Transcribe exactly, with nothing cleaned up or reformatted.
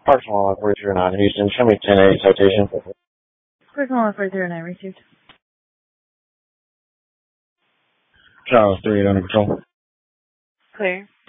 Park four three nine Houston, show me ten eight citation. Personal four three nine received. Charles three under control. Clear.